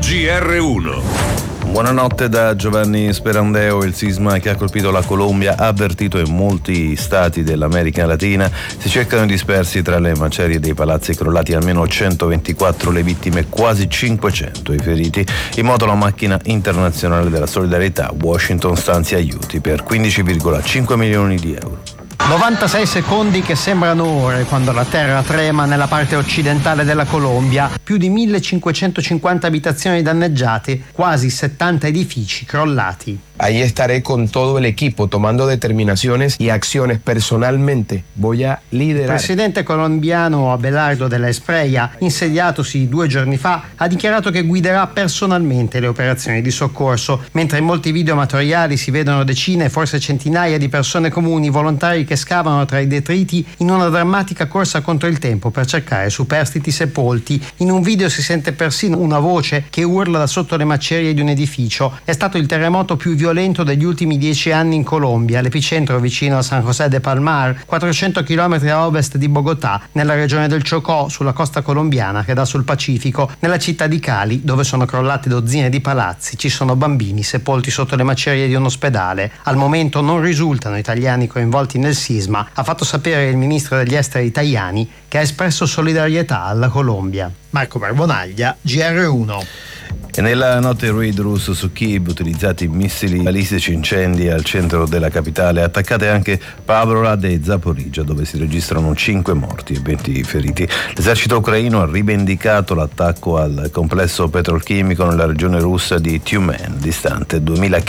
GR1. Buonanotte da Giovanni Sperandeo. Il sisma che ha colpito la Colombia ha avvertito in molti stati dell'America Latina. Si cercano i dispersi tra le macerie dei palazzi crollati, almeno 124 le vittime, quasi 500 i feriti. In moto la macchina internazionale della solidarietà. Washington stanzia aiuti per 15,5 milioni di euro. 96 secondi che sembrano ore quando la terra trema nella parte occidentale della Colombia. Più di 1550 abitazioni danneggiate, quasi 70 edifici crollati. Ahí estaré con todo el equipo tomando determinaciones y acciones personalmente. Voy a liderar. Il presidente colombiano Abelardo de la Espriella, insediatosi 2 giorni fa, ha dichiarato che guiderà personalmente le operazioni di soccorso, mentre in molti video amatoriali si vedono decine, forse centinaia di persone comuni, volontari che scavano tra i detriti in una drammatica corsa contro il tempo per cercare superstiti sepolti. In un video si sente persino una voce che urla da sotto le macerie di un edificio. È stato il terremoto più violento degli ultimi 10 anni in Colombia, l'epicentro vicino a San José de Palmar, 400 km a ovest di Bogotà, nella regione del Chocó, sulla costa colombiana che dà sul Pacifico. Nella città di Cali, dove sono crollate dozzine di palazzi, ci sono bambini sepolti sotto le macerie di un ospedale. Al momento non risultano italiani coinvolti nel sisma, ha fatto sapere il ministro degli esteri Tajani, che ha espresso solidarietà alla Colombia. Marco Barbonaglia, GR1. E nella notte raid russo su Kiev, utilizzati missili balistici, incendi al centro della capitale, attaccate anche Pavlograd e Zaporizhzhia, dove si registrano 5 morti e 20 feriti. L'esercito ucraino ha rivendicato l'attacco al complesso petrolchimico nella regione russa di Tyumen, distante 2000 km